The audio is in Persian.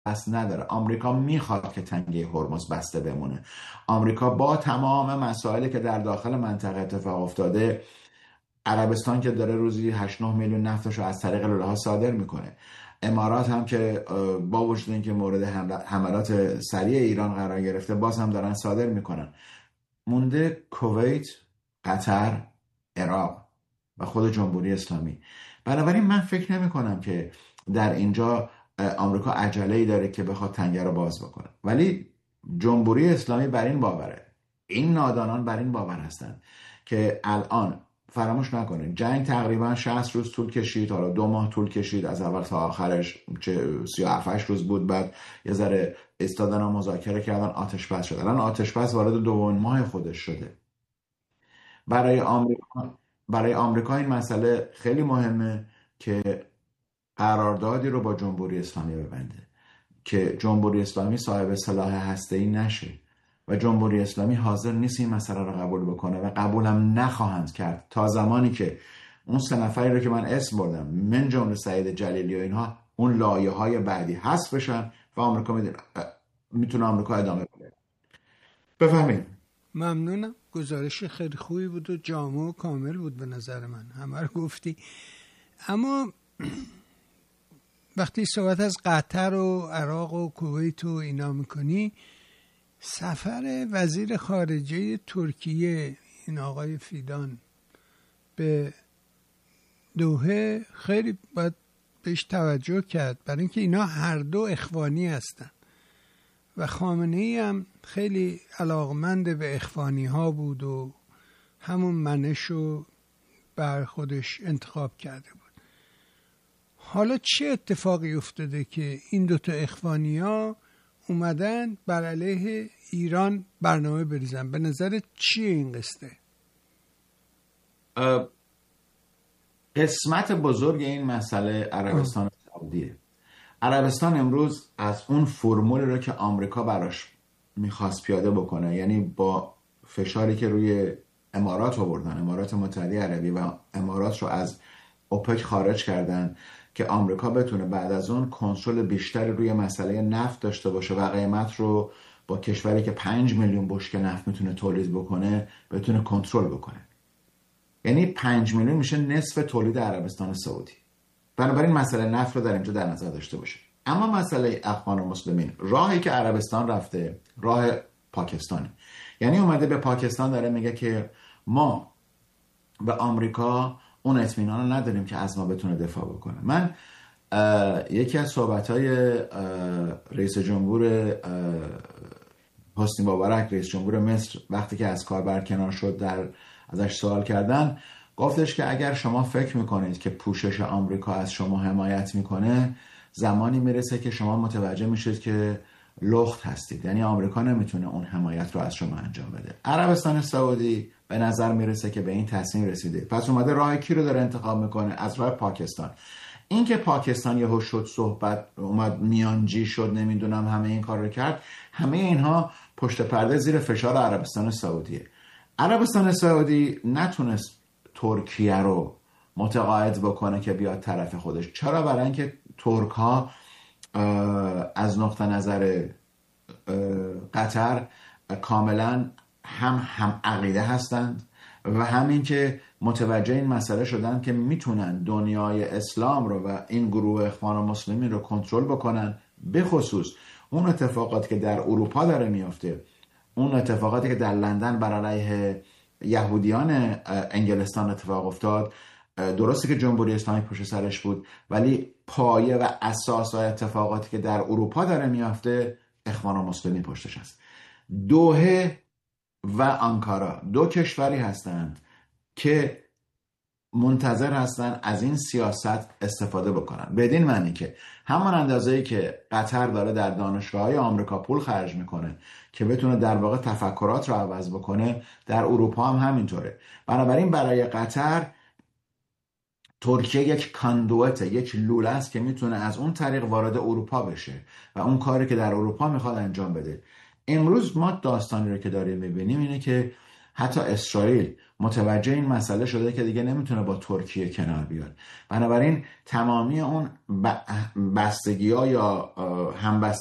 دست نداره. آمریکا میخواد که تنگه هرمز بسته بمونه. آمریکا با تمام مسائلی که در داخل منطقه اتفاق افتاده، عربستان که داره روزی 8-9 میلیون نفتش رو از طریق لوله ها صادر میکنه، امارات هم که با وجود اینکه مورد حملات سریع ایران قرار گرفته باز هم دارن صادر میکنن. مونده کویت، قطر، عراق و خود جمهوری اسلامی. بنابراین من فکر نمی کنم که در اینجا آمریکا عجله‌ای داره که بخواد تنگه رو باز بکنه، ولی جمهوری اسلامی بر این باوره، این نادانان بر این باور هستند که الان فراموش نکنید جنگ تقریبا 60 روز طول کشید، حالا 2 ماه طول کشید، از اول تا آخرش 37 روز بود، بعد یه ذره ایستادن و مذاکره کردن، آتش بس شد. الان آتش بس وارد 2 ماه خودش شده. برای آمریکا این مسئله خیلی مهمه که قراردادی رو با جمهوری اسلامی ببنده که جمهوری اسلامی صاحب سلاح هسته‌ای نشه و جمهوری اسلامی حاضر نیست این مسئله رو قبول بکنه و قبول هم نخواهند کرد تا زمانی که اون 3 نفری رو که من اسم بردم، من جمله سعید جلیلی و اینها، اون لایه‌های بعدی حذف بشن و آمریکا میتونه آمریکا ادامه بده. بفهمید. ممنونم. گزارش خیلی خوبی بود و جامع و کامل بود به نظر من، همه رو گفتی. اما وقتی صحبت از قطر و عراق و کویت و اینا میکنی، سفر وزیر خارجه ترکیه این آقای فیدان به دوحه خیلی باید بهش توجه کرد، برای اینکه اینا هر دو اخوانی هستن و خامنه‌ای هم خیلی علاقمند به اخوانی ها بود و همون منشو بر خودش انتخاب کرده بود. حالا چه اتفاقی افتاده که این دوتا اخوانی ها اومدن بر علیه ایران برنامه بریزن؟ به نظرت چیه این قصه؟ قسمت بزرگ این مسئله عربستان سعودیه. عربستان امروز از اون فرمولی رو که آمریکا براش میخواست پیاده بکنه، یعنی با فشاری که روی امارات آوردن، امارات متحده عربی و امارات رو از اوپک خارج کردن که آمریکا بتونه بعد از اون کنترل بیشتری روی مسئله نفت داشته باشه و قیمت رو با کشوری که 5 میلیون بشکه نفت میتونه تولید بکنه بتونه کنترل بکنه. یعنی 5 میلیون میشه نصف تولید عربستان سعودی. بنابراین مسئله نفت رو در اینجا در نظر داشته باشه. اما مسئله اخوان و مسلمین، راهی که عربستان رفته راه پاکستانی، یعنی اومده به پاکستان داره میگه که ما به آمریکا اون اطمینان رو نداریم که از ما بتونه دفاع بکنه. من یکی از صحبت‌های رئیس جمهور حسنی مبارک، رئیس جمهور مصر، وقتی که از کار برکنار شد، ازش سوال کردن، گفتش که اگر شما فکر میکنید که پوشش آمریکا از شما حمایت میکنه، زمانی میرسه که شما متوجه میشید که لخت هستید، یعنی آمریکا نمیتونه اون حمایت رو از شما انجام بده. عربستان سعودی به نظر میرسه که به این تصمیم رسیده، پس اومده راه کی رو داره انتخاب میکنه؟ از راه پاکستان. این که پاکستان یهو شد صحبت اومد میانجی شد، نمیدونم همه این کار رو کرد، همه اینها پشت پرده زیر فشار عربستان سعودیه. عربستان سعودی نتونست ترکیه رو متقاعد بکنه که بیاد طرف خودش. چرا؟ برای اینکه ترک ها از نقطه نظر قطر کاملا هم عقیده هستند و همین که متوجه این مسئله شدن که میتونن دنیای اسلام رو و این گروه اخوان و مسلمین رو کنترل بکنن، به خصوص اون اتفاقاتی که در اروپا داره میافته، اون اتفاقاتی که در لندن بر علیه یهودیان انگلستان اتفاق افتاد. درسته که جمهوری اسلامی پشت سرش بود، ولی پایه و اساس و اتفاقاتی که در اروپا داره میافته اخوان و مسلمین پشتش هست. دوحه و آنکارا 2 کشوری هستند که منتظر هستن از این سیاست استفاده بکنن، بدین معنی که همان اندازه‌ای که قطر داره در دانشگاه‌های آمریکا پول خرج میکنه که بتونه در واقع تفکرات رو عوض بکنه، در اروپا هم همینطوره. بنابراین برای قطر ترکیه یک کاندوئت، یک لوله است که میتونه از اون طریق وارد اروپا بشه و اون کاری که در اروپا میخواد انجام بده. امروز ما داستانی رو که داریم میبینیم اینه که حتی اسرائیل متوجه این مسئله شده که دیگه نمیتونه با ترکیه کنار بیاد. بنابراین تمامی اون بستگی ها یا همبستگی